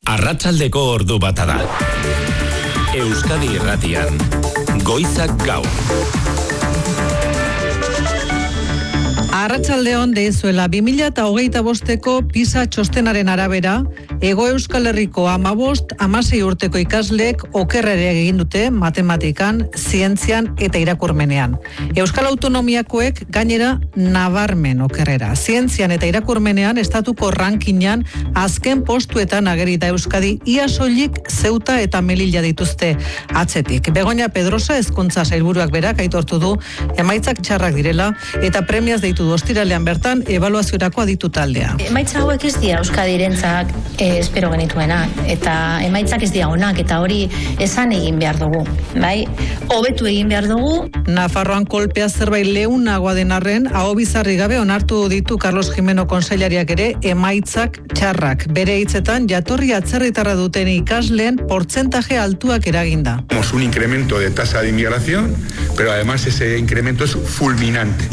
Arratsaldeko ordu bata da. Euskadi Irratian, Goizak Gaur. Arratsaldeon deizuela 2025ko PISA txostenaren arabera, Hego Euskal Herriko 15-16 urteko ikasleek okerrere egin dute matematikan, zientzian eta irakurmenean. Euskal Autonomiakoek gainera nabarmen okerrera. Zientzian eta irakurmenean estatuko rankingan azken postuetan agerita Euskadi ia soilik Zeuta eta Melilla dituzte atzetik. Begoña Pedrosa hezkuntza sailburuak berak aitortu du emaitzak txarrak direla eta premiaz deitu du ostiralean bertan ebaluaziorako aditu taldea. Emaitza hauek ez dira Euskadirentzat espero genituenak eta emaitzak ez dira onak eta hori esan egin behar dugu, bai? Hobetu egin behar dugu. Nafarroan kolpea zerbait leunagoa den arren, aho bizarri gabe onartu ditu Carlos Jimeno konseilariak ere emaitzak txarrak. Bere hitzetan jatorri atzerritarra duten ikasleen portzentaje altuak eraginda. Tenemos un incremento de tasa de inmigración, pero además ese incremento es fulminante.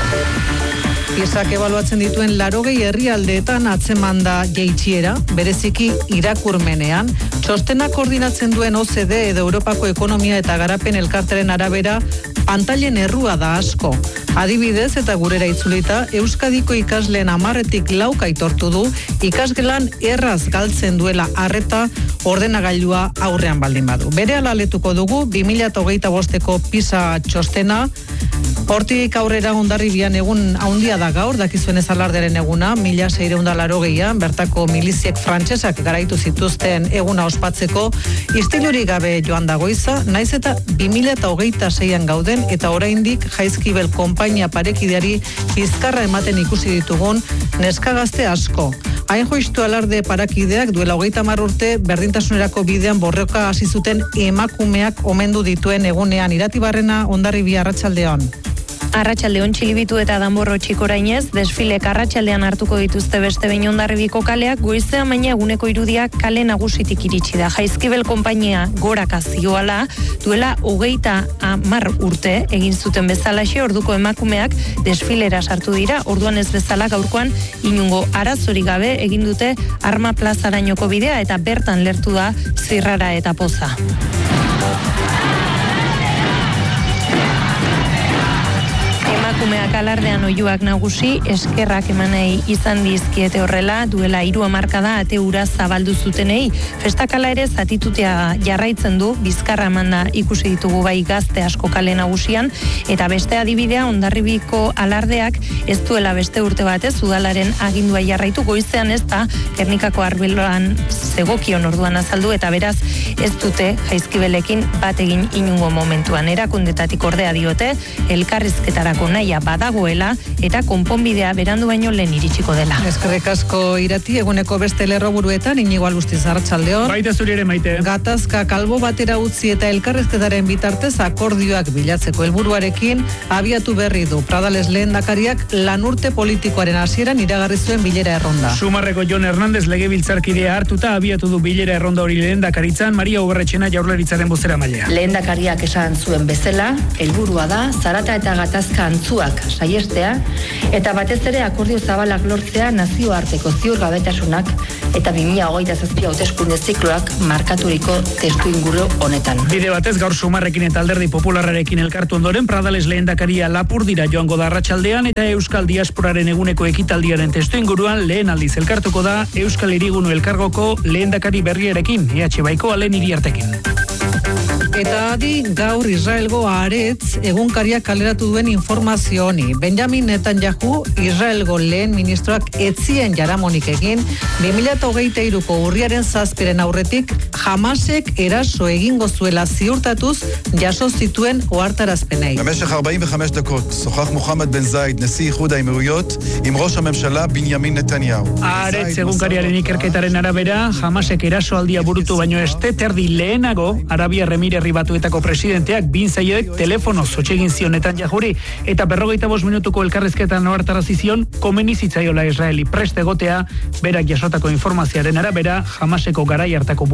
PISAk ebaluatzen dituen 80 herrialdeetan atzemanda jaitsiera, bereziki irakurmenean. Txostena koordinatzen duen OCDE edo Europako Ekonomia eta Garapen Elkartearen arabera, pantailen errua da asko. Adibidez eta gurera itzulita, Euskadiko ikasleen 10-tik 4 aitortu du, ikasgelan erraz galtzen duela arreta ordenagailua aurrean baldin badu. Berehala aletuko dugu 2025ko PISA txostena. Hortik aurrera Hondarribian egun handia da gaur, dakizuen ez alardearen eguna, 1680an, bertako miliziek frantsesak garaitu zituzten eguna ospatzeko, istilurik gabe joan da goiza, naiz eta 2026an gauden, eta oraindik Jaizkibel konpainia parekideari bizkarra ematen ikusi ditugun neskagazte asko. Hain joiztu alarde parakideak duela 30 urte berdintasunerako bidean borroka hasi zuten emakumeak omendu dituen egunean. Iratibarrena, Hondarribia, arratsaldeon. Arratsaldeon Txilibitu eta Danborro Txikorainez, desfilek arratsaldean hartuko dituzte beste behin Hondarribiko kaleak, goizean baina eguneko irudiak kale nagusitik iritsi da. Jaizkibel konpainia goraka zioala, duela 30 urte egin zuten bezalaxe, orduko emakumeak desfilera sartu dira, orduan ez bezala gaurkoan inungo arazorik gabe egin dute Arma plazarainoko bidea eta bertan lertu da Zirrara eta Poza. Emakumeak alardean oihuak nagusi, eskerrak emanei izan dizkiete horrela, duela 3 hamarkada ate ura zabaldu zutenei. Festakala ere zatitutea jarraitzen du, bizkarra emanda ikusi ditugu bai gazte asko kale nagusian, eta beste adibidea Hondarribiko alardeak ez duela beste urte batez udalaren agindua jarraitu, goizean ez da Gernikako Arbeloan zegokion orduan azaldu, eta beraz ez dute Jaizkibelekin bat egin inungo momentuan. Erakundetatik ordea diote, elkarrizketarako naia badagoela eta konponbidea berandu baino lehen iritsiko dela. Eskerrik asko Irati, eguneko beste lerroburuetan Inigo Albustiz, arratsaldeon. Baita zuri ere, Maite. Gatazka kalbo batera utzi eta elkarrizketaren bitartez akordioak bilatzeko helburuarekin abiatu berri du. Pradales lehendakariak lanurte politikoaren hasieran iragarri zuen bilera erronda. Sumarreko Jon Hernández legebiltzarkidea hartuta abiatu du bilera erronda hori lehendakaritzan Maria Uberretxena Jaurlaritzaren bozeramailea. Lehendakariak esan zuen bezala, helburua da zarata eta gatazka antzuak saiestea eta batez ere akordio zabalak lortzea nazioarteko ziurgabetasunak eta 2027 hauteskunde zikloak markaturiko testuinguru honetan. Bide batez gaur Sumarrekin eta Alderdi Popularrarekin elkartu ondoren Pradales lehendakaria Lapurdira joango da arratsaldean eta Euskal Diasporaren eguneko ekitaldiaren testuinguruan lehen aldiz elkartuko da Euskal Hirigune Elkargoko lehendakari berriarekin, EH Baiko Alen Iriartekin. Eta adi gaur Israelgo Haaretz egunkariak kaleratu duen informazio honi. Benjamin Netanyahu, Israelgo lehen ministroak etzien jaramonik egin, 2023ko urriaren 7 aurretik Hamasek eraso egingo zuela ziurtatuz jaso zituen ohartarazpenei. במשך 45 דקות שוחח מוחמד בן זייד, נשיא איחוד האמירויות, עם ראש הממשלה בנימין נתניהו. Haaretz egunkariaren ikerketaren arabera, Hamasek erasoaldia burutu baino terdi lehenago, Arabiar Emirerri Batuetako presidenteak Bin Zayedek telefonoz egin zion Netanyahuri eta 45 minutuko elkarrizketan ohartarazi zion komeni zitzaiola Israeli prest egotea, berak jasotako informazioaren arabera Hamaseko garai hartako burua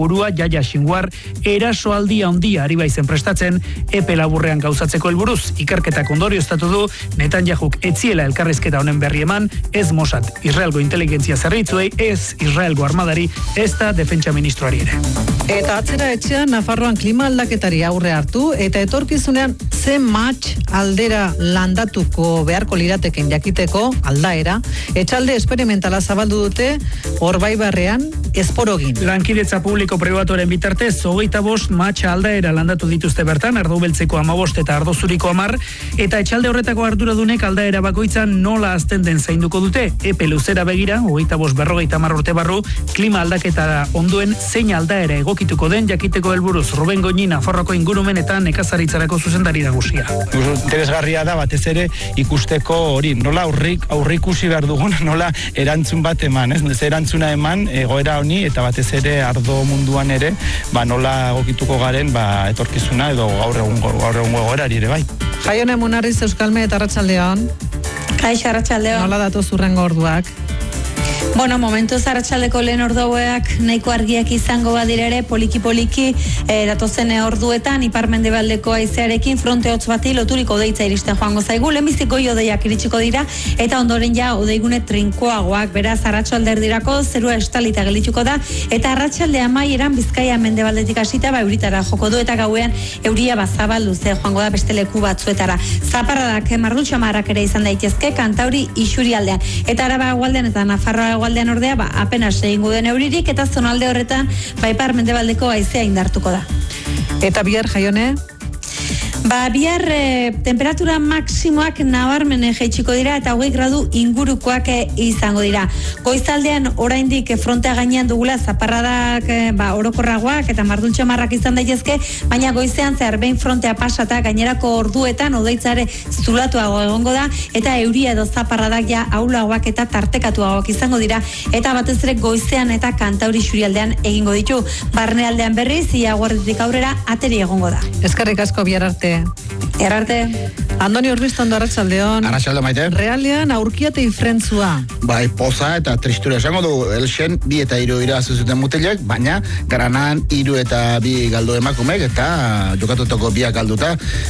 Jaia Xinguar, erasoaldi handia ari baizen prestatzen epe laburrean gauzatzeko helburuz. Ikerketak ondorioztatu du Netanyahuk etziela elkarrizketa honen berri eman, ez Mossad Israelgo inteligentzia zerbitzuei, ez Israelgo armadari, ez da defentsa ministroari ere. Eta atzera etxean Nafarroan klima aldaketari aurre hartu eta etorkizunean ze match aldera landatuko beharko lirateken jakiteko aldaera, etxalde esperimentala zabaldu dute Orbaibarrean Esporogin. Lankidetza publiko pribatuaren bitartez 25 match aldaera landatu dituzte bertan, ardo beltzeko 15 eta ardo zuriko 10, eta etxalde horretako arduradunek aldaera bakoitzan nola azten den zainduko dute. Epe luzera begira, 25-50 urte barru, klima aldaketara onduen zein aldaera egokituko den jakiteko helburuz. Ruben Goñi, Nafarroako ingurumen eta nekazaritzarako zuzendari nagusia. Interesgarria da batez ere ikusteko hori, nola aurrikusi behar dugun, nola erantzun bat eman, ez erantzuna eman egoera honi eta batez ere ardo munduan ere, nola egokituko garen etorkizuna edo gaur egungo egoerari ere bai. Jaione Munarriz Euskalme eta Arratsaldeon. Kaixo Arratsaldeon. Nola datoz hurrengo orduak? Bueno, momentuz arratsaldeko lehen orduak nahiko argiak izango badira ere, poliki-poliki datozen orduetan ipar-mendebaldeko haizearekin fronte hotz bati loturiko deitza iristen joango zaigu. Lehenbizik goi odeiak iritsiko dira eta ondoren ja odeigune trinkoagoak, beraz arratsalde erdirako zerua estalita gelituko da eta arratsalde amaieran Bizkaia mendebaldetik hasita euritara joko du eta gauean euria bazabaldu ze joango da beste leku batzuetara. Zaparradak marrul xamarrak ere izan daitezke Kantauri isurialdean eta Araba hegoaldean eta Nafarroa hegoaldean ordea apenas egingo den euririk eta zonalde horretan ipar mendebaldeko haizea indartuko da. Eta bihar Jaione? Bihar temperatura maksimoak nabarmen jaitsiko dira eta 20 gradu ingurukoak izango dira. Goizaldean oraindik frontea gainean dugula zaparradak orokorragoak eta mardultxamarrak izan daitezke, baina goizean zehar behin frontea pasata gainerako orduetan odeitzare zulatuago egongo da eta euria edo zaparradak ja aulagoak eta tartekatuagoak izango dira eta batez ere goizean eta Kantauri isurialdean egingo ditu. Barnealdean berriz ia guarditik aurrera ateri egongo da. Eskerrik asko bihar arte. Erarte. Andoni Urbistondo, Arratsaldeon. Arratsalde Maite. Realean aurkiate ifrentzua. Bai, poza eta tristura esango du, Elxen 2 eta 3 irabazi zuten mutilek, baina Granan 3 eta 2 galdu emakumek eta jokatutako 2 galduta,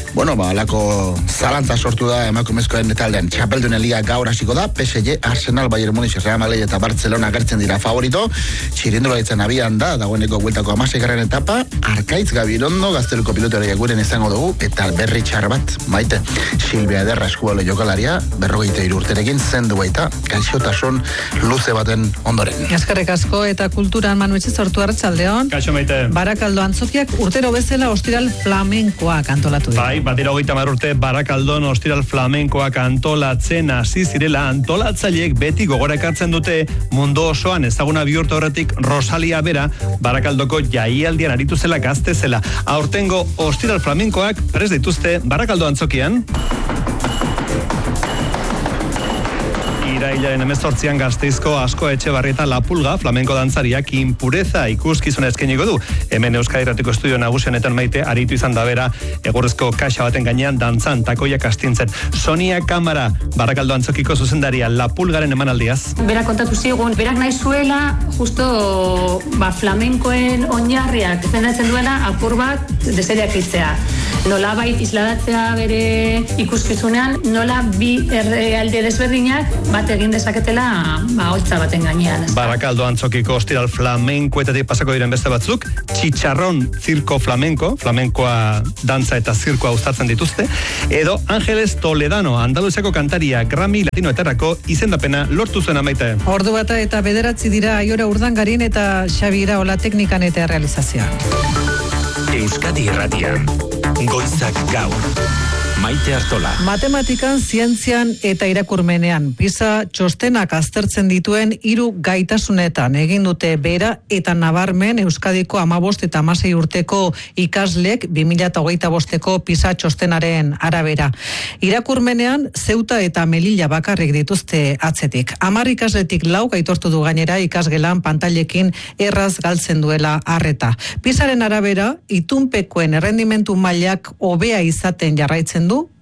alako zalantza sortu da emakumezkoen taldean. Txapeldunen liga gaur hasiko da, PSG, Arsenal, Bayern Munich, Real Madrid eta Barcelona agertzen dira favorito. Txirrindularitzan abian da, dagoeneko bueltako 16. etapa, Arkaitz Gabirondo gazteluko pilotoria guren izango dugu eta berri txar bat, Maite. Silvia Ederra eskualo jokalaria, 43 urterekin zendu baita, gaixotasun luze baten ondoren. Eskerrik asko eta kulturan Manu Etxezortu, Arratsaldeon. Kaixo Maite. Barakaldo antzokiak urtero bezala ostiral flamenkoak antolatu dira. Bai, badira 30 urte Barakaldon ostiral flamenkoak antolatzen hasi zirela, antolatzaileek beti gogora ekartzen dute mundu osoan ezaguna bihurtu horretik Rosalia bera Barakaldoko jaialdian aritu zela gazte zela. Aurtengo ostiral flamenkoak prest dituzte Barakaldo antzokian. Irailaren 18an Gasteizko Asko Etxebarrieta La Pulga flamenko dantzariak Impureza ikuskizuna eskainiko du. Hemen Euskadi Irratiko estudio nagusienetan Maite aritu izan da bera egurrezko kaxa baten gainean dantzan takoiak astintzen. Sonia Kamara, Barakaldo antzokiko zuzendaria La Pulgaren emanaldiaz. Berak kontatu zigun, berak nahi zuela justo flamenkoen oinarriak defendatzen duena apur bat deseriak itzea. Nola bait isladatzea bere ikuskizunean, nola bi alde desberdinak bat egin dezaketela holtza baten gainean. Barakaldo antzokiko ostiral flamenkoetatik pasako diren beste batzuk, Txitxarron zirko flamenkoa dantza eta zirkoa uztatzen dituzte, edo Ángeles Toledano, Andaluziako kantaria Grammy Latinoetarako izendapena lortu zuen Maite. Ordu bata eta 9 dira Aiora Urdangarin eta Xabi Iraola teknikan eta realizazioan. Euskadi Irratian, Goizak Gaur. Maite Artola. Matematikan, zientzian eta irakurmenean PISA txostenak aztertzen dituen 3 gaitasunetan egin dute bera eta nabarmen Euskadiko 15 eta 16 urteko ikaslek 2025eko PISA txostenaren arabera. Irakurmenean Zeuta eta Melilla bakarrik dituzte atzetik. 10 ikasletik 4 aitortu du gainera ikasgelan pantailekin erraz galtzen duela arreta. PISaren arabera itunpekoen errendimentu mailak hobea izaten jarraitzen du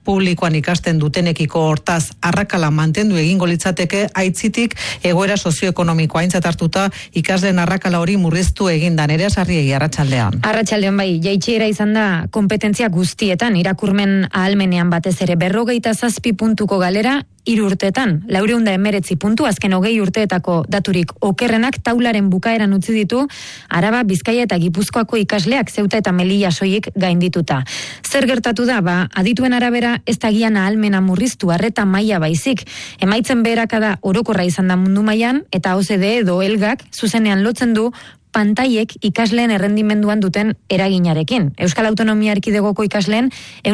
publikoan ikasten dutenekiko hortaz arrakala mantendu egingo litzateke aitzitik egoera sozioekonomikoa aintzat hartuta ikasleen arrakala hori murriztu egindan. Ere Sarriegi, arratsaldean. Arratsaldean bai, jaitsiera izan da konpetentzia guztietan, irakurmen ahalmenean batez ere 27 puntuko galera 3 urteetan, 419 puntu, azken 20 urteetako daturik okerrenak taularen bukaeran utzi ditu Araba, Bizkaia eta Gipuzkoako ikasleak Zeuta eta Melilla soilik gaindituta. Zer gertatu da? Adituen arabera ez da gian ahalmena murriztu arreta maila baizik. Emaitzen beherakada orokorra izan da mundu mailan eta OCDE edo elgak zuzenean lotzen du pantailek ikasleen errendimenduan duten eraginarekin. Euskal Autonomia Erkidegoko ikasleen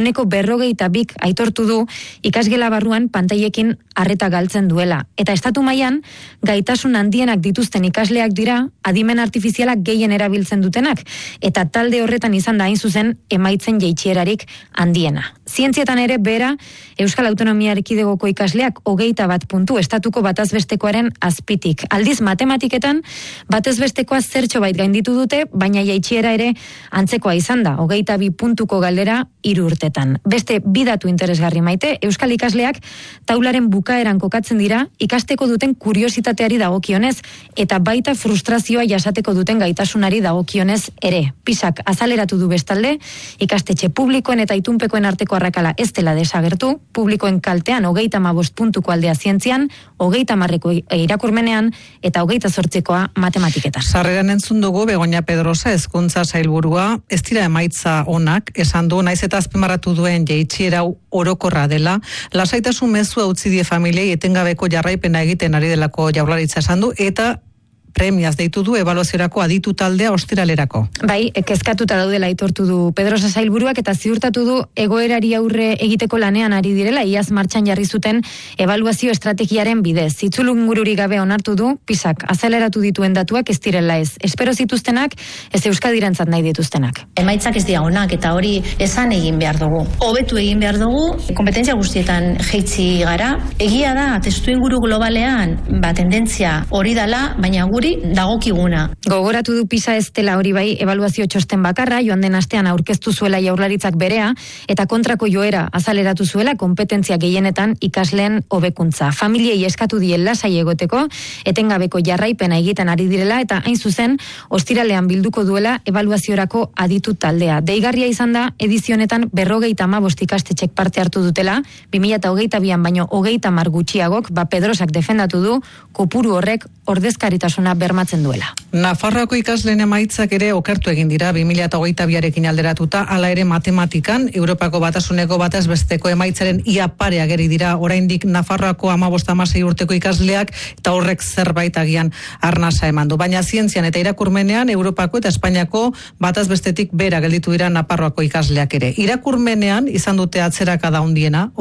42% aitortu du ikasgela barruan pantailekin arreta galtzen duela. Eta estatu mailan gaitasun handienak dituzten ikasleak dira adimen artifizialak gehien erabiltzen dutenak, eta talde horretan izan da hain zuzen emaitzen jaitsierarik handiena. Zientzietan ere bera Euskal Autonomia Erkidegoko ikasleak 21 puntu estatuko batazbestekoaren azpitik. Aldiz matematiketan batezbestekoa zertxobait gainditu dute, baina jaitsiera ere antzekoa izan da, 22 puntuko galdera 3 urtetan. Beste 2 datu interesgarri Maite, Euskal ikasleak taularen bukaeran kokatzen dira ikasteko duten kuriositateari dagokionez eta baita frustrazioa jasateko duten gaitasunari dagokionez ere. PISak azaleratu du bestalde, ikastetxe publikoen eta itunpekoen arteko arrakala ez dela desagertu, publikoen kaltean 35 puntuko aldea zientzian, 30ko irakurmenean eta 28koa matematiketan. Sarreran entzun dugu Begoña Pedrosa hezkuntza sailburua, ez dira emaitza onak, esan du, naiz eta azpimarratu duen jaitsiera orokorra dela, lasaitasun mezua utzi die familiei etengabeko jarraipena egiten ari delako Jaurlaritza esan du, eta premiaz deitu du ebaluaziorako aditu taldea ostiralerako. Bai, kezkatuta daudela aitortu du Pedrosa sailburuak eta ziurtatu du egoerari aurre egiteko lanean ari direla, iaz martxan jarri zuten ebaluazio estrategiaren bidez. Itzulungururik gabe onartu du, PISak azeleratu dituen datuak ez direla ez. Espero zituztenak, ez Euskadirentzat nahi dituztenak. Emaitzak ez dira onak eta hori esan egin behar dugu. Hobetu egin behar dugu, kompetentzia guztietan jeitsi gara. Egia da, testuinguru globalean, tendentzia hori dela, baina guri dagokiguna. Gogoratu du PISA ez dela hori bai ebaluazio txosten bakarra, joan den astean aurkeztu zuela Jaurlaritzak berea, eta kontrako joera azaleratu zuela kompetentzia gehienetan ikasleen hobekuntza. Familiei eskatu dien lasai egoteko, etengabeko jarraipena egiten ari direla, eta hain zuzen, ostiralean bilduko duela ebaluaziorako aditu taldea. Deigarria izan da, edizionetan 55 ikastetxek parte hartu dutela, 2022an baino 30 gutxiagok, Pedrosak defendatu du, kopuru horrek ordezkaritasuna bermatzen duela. Nafarroako ikasleen emaitzak ere okertu egin dira 2022arekin alderatuta, hala ere matematikan Europako Batasuneko batezbesteko emaitzaren ia pare ageri dira oraindik Nafarroako 15-16 urteko ikasleak, eta horrek zerbait agian arnasa eman du. Baina zientzian eta irakurmenean Europako eta Espainiako batezbestetik bera gelditu dira Nafarroako ikasleak ere. Irakurmenean izan dute atzerakada handiena,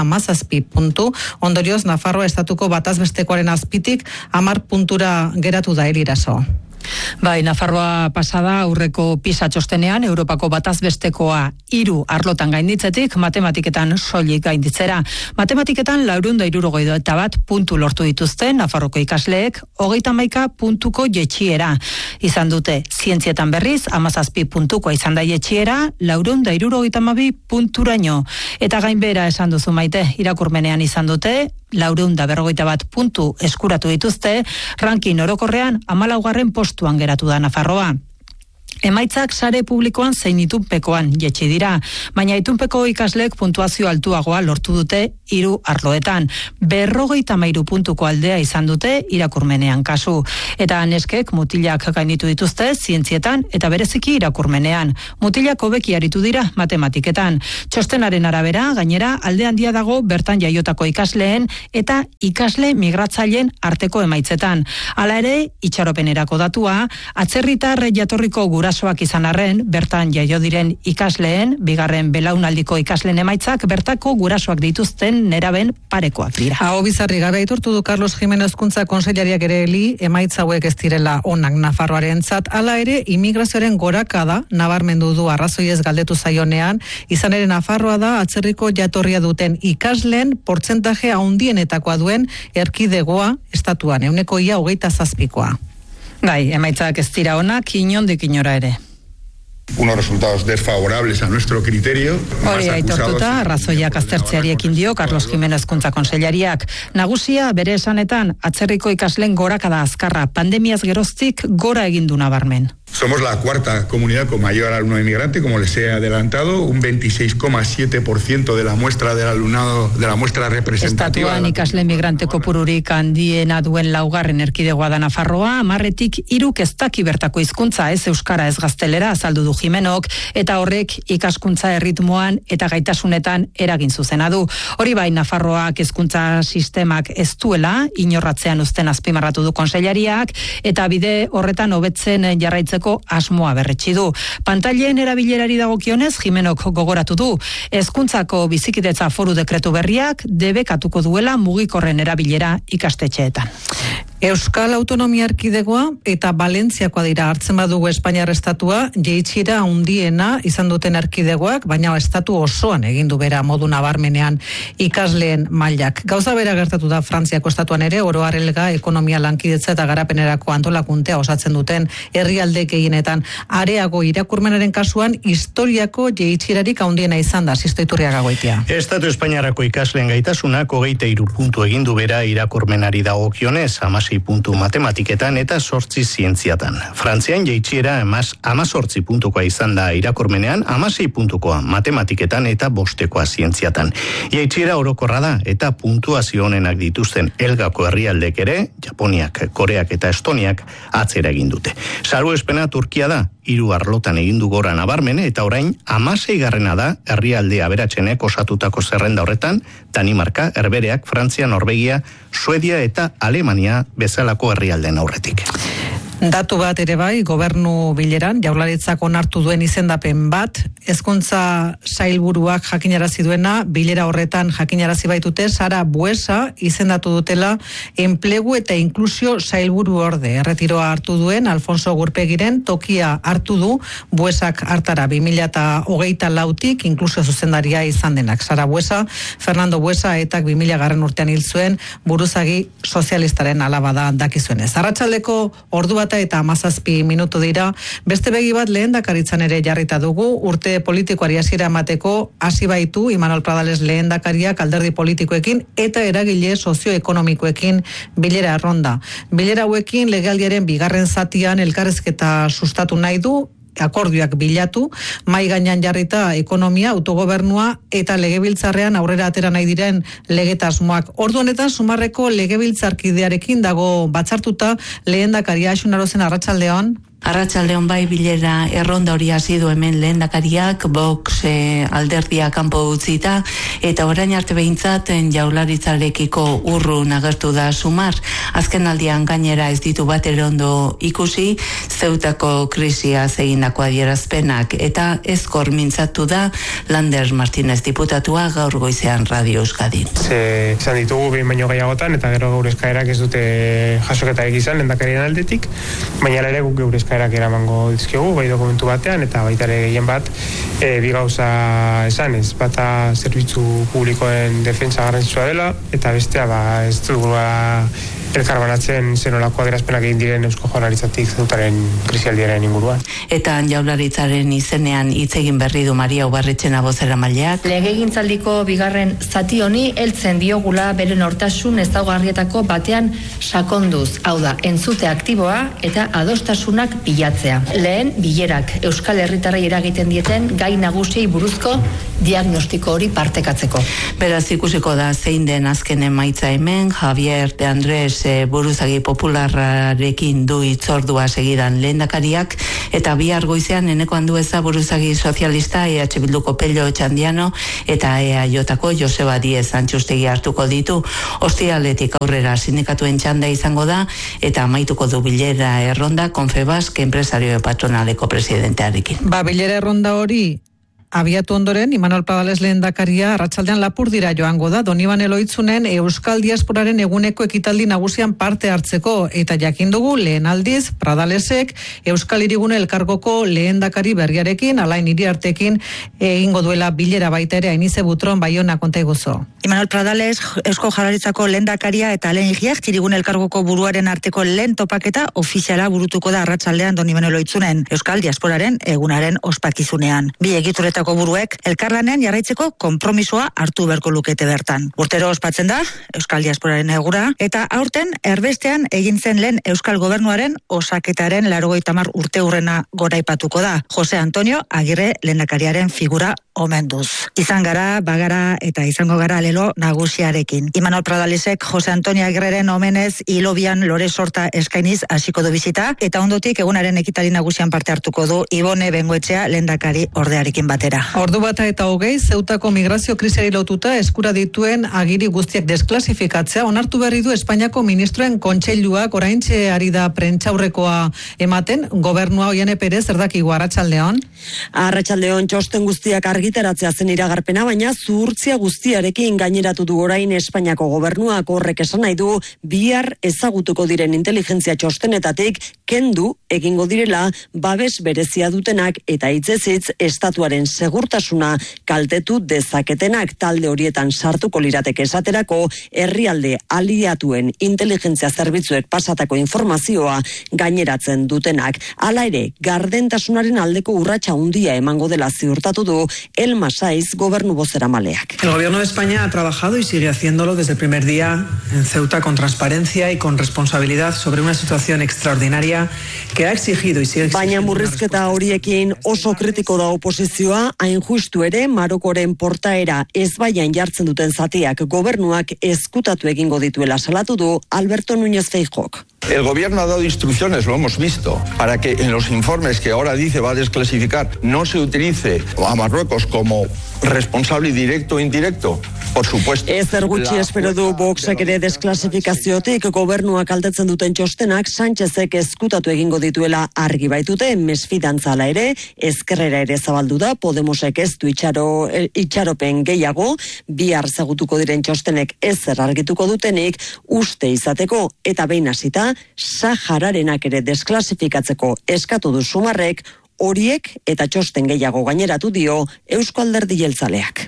37 puntu, ondorioz Nafarroa estatuko batezbestekoaren azpitik 10 puntura geratu da Eliraso. Bai, Nafarroa pasada aurreko PISA txostenean Europako batazbestekoa 3 arlotan gainditzetik matematiketan soilik gainditzera. Matematiketan 461 puntu lortu dituzte Nafarroko ikasleek 31 puntuko jaitsiera izan dute. Zientzietan berriz 17 puntukoa izan da jaitsiera 462 punturaino. Eta gainbera esan duzu Maite, irakurmenean izan dute 451 puntu eskuratu dituzte, ranking orokorrean 14. postuan geratu da Nafarroa. Emaitzak sare publikoan zein itunpekoan jetxi dira, baina itunpeko ikasleek puntuazio altuagoa lortu dute 3 arloetan. 53 puntuko aldea izan dute irakurmenean kasu. Eta neskek mutilak gainditu dituzte zientzietan eta bereziki irakurmenean. Mutilak hobeki aritu dira matematiketan. Txostenaren arabera, gainera, alde handia dago bertan jaiotako ikasleen eta ikasle migratzaileen arteko emaitzetan. Hala ere, itxaropenerako datua, atzerritar jatorriko gurasoak izan arren, bertan jaio diren ikasleen, bigarren belaunaldiko ikasleen emaitzak, bertako gurasoak dituzten neraben parekoak dira. Hau bizarri gabe aitortu du Carlos Jimenez Hezkuntza Kontseilariak ere emaitza hauek ez direla onak Nafarroarentzat, hala ere immigrazioaren gorakada nabarmendu du arrazoi ez galdetu zaionean, izan ere Nafarroa da atzerriko jatorria duten ikasleen portzentaje handienetakoa duen erkidegoa estatuan, 27%. Bai, emaitzak ez dira onak inondik inora ere. unos resultados desfavorables a nuestro criterio. Hori aitortuta, arrazoiak aztertzeari ekin dio Carlos Jiménez Hezkuntza Kontseilariak. Nagusia bere esanetan, atzerriko ikasleen gorakada azkarra pandemiaz geroztik gora egin du nabarmen. Somos la cuarta comunidad con mayor alumno inmigrante, como les he adelantado, un 26,7% de la muestra del alumnado, de la muestra representativa. Estatuan ikasle migrante kopururik handiena duen laugarren erkidegoa da Nafarroa, 10tik 3 ez daki bertako hizkuntza, ez euskara ez gaztelera, azaldu du Jimenok, eta horrek ikaskuntza erritmoan eta gaitasunetan eragin zuzena du. Hori bai, Nafarroak hezkuntza sistemak ez duela, inorratzean uzten azpimarratu du kontseilariak, eta bide horretan hobetzen jarraitzeko asmoa berretsi du. Pantailen erabilerari dagokionez, Jimenok gogoratu du. Hezkuntzako bizikidetza foru dekretu berriak debekatuko duela mugikorren erabilera ikastetxeetan. Euskal Autonomia Erkidegoa eta Valentziakoa dira hartzen badugu Espainiar estatua, jeitsiera handiena izan duten erkidegoak, baina estatu osoan egin du bera modu nabarmenean ikasleen mailak. Gauza bera gertatu da Frantziako estatuan ere, oro har elga ekonomia lankidetza eta garapenerako antolakuntea osatzen duten herrialde gehienetan. Areago irakurmenaren kasuan historiako jeitsierarik handiena izan da, Sisto Iturriaga Goitia. Estatu Espainiarako ikasleen gaitasunak 23 puntu egin du bera irakurmenari dagokionez, 16 puntu matematiketan eta 8 zientziatan. Frantzian jeitsiera 18 puntukoa izan da irakurmenean, 16 puntukoa matematiketan eta 5 zientziatan. Jeitsiera orokorra da eta puntuazio honenak dituzten elgako herrialdek ere, Japoniak, Koreak eta Estoniak atzera egin dute. Salbuespena Turkia da, 3 arlotan egin du gora nabarmene eta orain 16garrena da herrialde aberatsenek osatutako zerrenda horretan, Danimarka, Herbereak, Frantzia, Norvegia, Suedia eta Alemania bezalako herrialdeen aurretik. Datu bat ere bai, gobernu bileran, Jaurlaritzak onartu duen izendapen bat, hezkuntza sailburuak jakinarazi duena, bilera horretan jakinarazi baitute, Sara Buesa izendatu dutela enplegu eta inklusio sailburu orde. Erretiroa hartu duen, Alfonso Gurpegiren tokia hartu du, Buesak hartara 2024tik inklusio zuzendaria izan denak. Sara Buesa, Fernando Buesa etak 2000 urtean hil zuen buruzagi sozialistaren alaba da dakizuenez. Arratsaldeko ordu bat eta 17 minutu dira. Beste begi bat lehendakaritzan ere jarrita dugu, urte politikoari hasiera emateko hasi baitu Imanol Pradales lehendakariak alderdi politikoekin eta eragile sozioekonomikoekin bilera erronda. Bilera hauekin legealdiaren bigarren zatian elkarrizketa sustatu nahi du, akordioak bilatu, mai gainean jarrita ekonomia, autogobernua eta legebiltzarrean aurrera atera nahi diren legetasmoak. Ordu honetan Sumarreko legebiltzarkidearekin dago batzartuta lehendakaria Xunarozen arratsaldeon. Arratsaldeon bai, bilera erronda hori hasi du hemen lehendakariak, Vox alderdia kanpo utzita, eta orain arte behintzat Jaurlaritzarekiko urrun agertu da Sumar. Azken aldian gainera ez ditu bat ere ondo ikusi, Zeutako krisia egindako adierazpenak, eta ezkor mintzatu da Lander Martínez diputatua gaur goizean Radio Euskadin. Izan ditugu behin baino gehiagotan, eta gero gaur eskaerak ez dute jasoketarik izan lehendakarien aldetik, baina ere guk gaur eskaerak eramango dizkigu, bai dokumentu batean, eta baita ere gehien bat, bi gauza esanez, bata zerbitzu publikoen defentsa garrantzitsua dela, eta bestea ez dugula elkarbanatzen zenolako adierazpenak egin diren Eusko Jaurlaritzatik Zeutaren krisialdiaren inguruan. Eta Jaurlaritzaren izenean hitz egin berri du Maria Ubarretxena bozeramaileak. Legegintzaldiko bigarren zati honi heltzen diogula bere nortasun ezaugarrietako batean sakonduz, hau da, entzute aktiboa eta adostasunak bilatzea. Lehen, bilerak Euskal Herritarrei eragiten dieten gai nagusiei buruzko diagnostiko hori partekatzeko. Beraz ikusiko da zein den azken emaitza hemen, Javier de Andrés buruzagi popularrarekin du hitzordua segidan lehendakariak, eta bihar goizean Eneko Andueza buruzagi sozialista, EH Bilduko Pello Txandiano eta EAJko Joseba Diez Antxustegi hartuko ditu. Ostiraletik aurrera sindikatuen txanda izango da, eta amaituko du bilera erronda Confebask enpresario patronaleko presidentearekin. Bilera erronda hori abiatu ondoren, Imanol Pradales lehendakaria arratsaldean Lapurdira joango da, Donibane Loitzunen Euskal Diasporaren eguneko ekitaldi nagusian parte hartzeko, eta jakin dugu lehen aldiz, Pradalesek Euskal Hirigune elkargoko lehendakari berriarekin, Alain Iriartekin egingo duela bilera baita ere. Ainize Butron, Baiona, konta iguzo. Imanol Pradales, Eusko Jaurlaritzako lehendakaria eta Alain Iriart Hirigune elkargoko buruaren arteko lehen topaketa ofiziala burutuko da arratsaldean Donibane Loitzunen Euskal Diasporaren egunaren ospakizunean. Bi egituretako buruek elkarlanean jarraitzeko konpromisoa hartu beharko lukete bertan. Urtero ospatzen da Euskal Diasporaren egura, eta aurten erbestean egin zen lehen Euskal Gobernuaren osaketaren 80 urteurrena goraipatuko da. Jose Antonio Agirre lehendakariaren figura omenduz. Izan gara, bagara eta izango gara lelo nagusiarekin. Imanol Pradalesek Jose Antonio Agirreren omenez hilobian lore sorta eskainiz hasiko du bizita, eta ondotik egunaren ekitali nagusian parte hartuko du Ibone Bengoetxea lehendakari ordearekin batera. Ordu bata eta 20, Zeutako migrazio krisiari lotuta eskura dituen agiri guztiak desklasifikatzea onartu berri du Espainiako ministroen kontseiluak. Oraintxe ari da prentsaurrekoa ematen, gobernua Oiane Perez, erdakigu arratsaldeon. Arratsaldeon, txosten guztiak argitaratzea zen iragarpena, baina zuhurtzia guztiarekin gaineratu du orain Espainiako gobernuak. Horrek esan nahi du bihar ezagutuko diren inteligentzia txostenetatik kendu egingo direla babes berezia dutenak eta hitzez estatuaren segurtasuna kaltetu dezaketenak. Talde horietan sartuko lirateke esaterako herrialde aliatuen inteligentzia zerbitzuek pasatako informazioa gaineratzen dutenak. Hala ere, gardentasunaren aldeko urratsa handia emango dela ziurtatu du Elma Saiz, gobernu bozeramaleak. El gobierno de España ha trabajado y sigue haciéndolo desde el primer día en Ceuta con transparencia y con responsabilidad sobre una situación extraordinaria que ha exigido y sigue exigiendo. Baina murrizketa horiekin oso kritiko da oposizioa, hain justu ere Marokoren portaera ezbaian jartzen duten zatiak gobernuak ezkutatu egingo dituela salatu du Alberto Núñez Feijóok. El gobierno ha dado instrucciones, lo hemos visto, para que en los informes que ahora dice va a desclasificar no se utilice a Marruecos como responsable directo o indirecto. Por supuesto. Ezer gutxi espero du Voxek ere desklasifikaziotik gobernuak altetzen duten txostenak Sánchezek ezkutatu egingo dituela argi baitute. Mesfidantzala ere, ezkerrera ere zabaldu da, Podemosek ez du itxaropen gehiago, bihar zagutuko diren txostenek ezer argituko dutenik uste izateko, eta behin hasita Sahararenak ere desklasifikatzeko eskatu du Sumarrek, horiek eta txosten gehiago gaineratu dio Eusko Alderdi Jeltzaleak.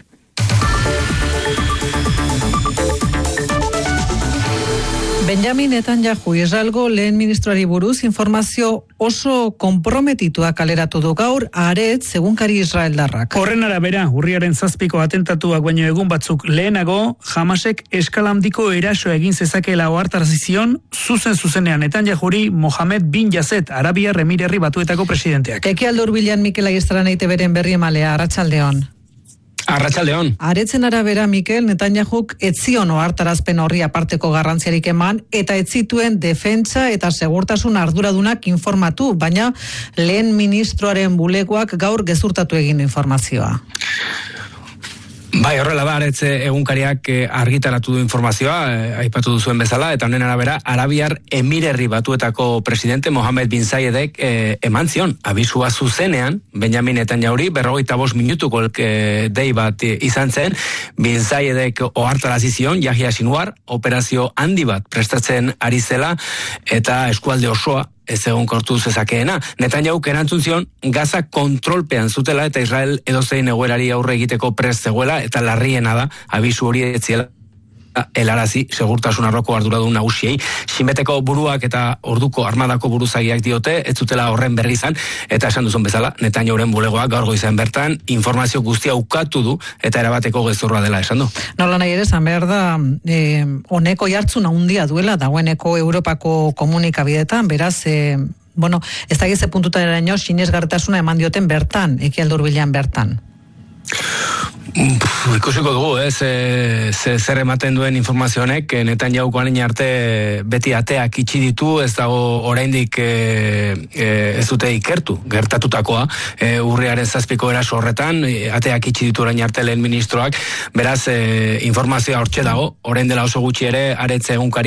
Benjamin Netanyahu, Israelgo lehen ministroari buruz informazio oso konprometitua kaleratu du gaur Haaretz egunkari israeldarrak. Horren arabera, urriaren 7ko atentatuak baino egun batzuk lehenago, Hamasek eskalandiko eraso egin zezakeela ohartarazi zion zuzenean Netanyahuri Mohamed bin Yasset, Arabiar Emirerri Batuetako presidenteak. Ekialde Hurbilan Mikel Aiztaran EITBren berri emalea, arratsaldeon. Arratsaldeon. Haaretzen arabera, Mikel, Netanyahuk ez zion ohartarazpen horri aparteko garrantziarik eman eta ez zituen defentsa eta segurtasun arduradunak informatu, baina lehen ministroaren bulegoak gaur gezurtatu egin informazioa. Bai, horrela Haaretz egunkariak argitaratu du informazioa, aipatu duzuen bezala, eta honen arabera, Arabiar Emirerri Batuetako presidente Mohamed bin Zayedek eman zion, abisua zuzenean, Benjamin Netanyahuri, 45 minutuko dei bat izan zen, bin Zayedek ohartarazi zion, Yahya Sinwar, operazio handi bat prestatzen ari zela, eta eskualde osoa ez egonkortu zezakeena. Netanyahuk erantzun zion Gaza kontrolpean zutela eta Israel edozein egoerari aurre egiteko prest zegoela, eta larriena da abisu hori ez ziela helarazi segurtasun arloko arduradun nagusiei. Sinbeteko buruak eta orduko armadako buruzagiak diote ez zutela horren berri izan, eta esan duzun bezala Netanyahuren bulegoak gaur goizean bertan informazio guztia ukatu du eta erabateko gezurra dela esan du. Nola nahi ere esan behar da honeko jartzun handia duela dagoeneko Europako komunikabideetan, beraz ez da geze puntutaraino sinesgarritasuna eman dioten bertan, Ekialde Hurbilan bertan. Ikusiko dugu, zer ematen duen informazio honek, Netanyahuk orain arte beti ateak itxi ditu, ez dago oraindik ez dute ikertu gertatutakoa, urriaren 7ko eraso horretan, ateak itxi ditu orain arte lehen ministroak, beraz informazioa hortxe dago, orain dela oso gutxi ere Haaretz egunkari